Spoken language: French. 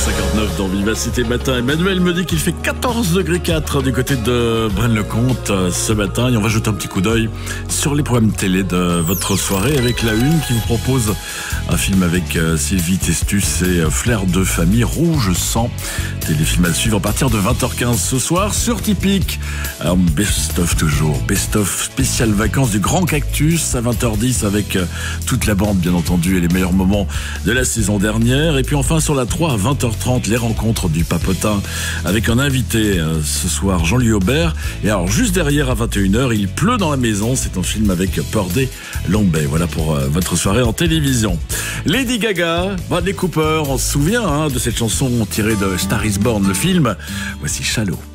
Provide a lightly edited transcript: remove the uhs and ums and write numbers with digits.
8h59 dans Vivacité Matin. Emmanuel me dit qu'il fait 14 degrés 4 du côté de Braine-le-Comte ce matin. Et on va jeter un petit coup d'œil sur les programmes télé de votre soirée avec La Une qui vous propose un film avec Sylvie Testus et Flair de famille, Rouge Sang. Téléfilm à suivre à partir de 20h15 ce soir sur Typique. Alors, best-of toujours. Best-of spécial vacances du Grand Cactus à 20h10 avec toute la bande bien entendu et les meilleurs moments de la saison dernière. Et puis enfin sur la 3 à 20h30 les rencontres du Papotin avec un invité ce soir, Jean-Louis Aubert. Et alors juste derrière à 21h, Il pleut dans la maison. C'est un film avec Purdey Lombay. Voilà pour votre soirée en télévision. Lady Gaga, Bradley Cooper, on se souvient de cette chanson tirée de Star is Born, le film. Voici Shallow.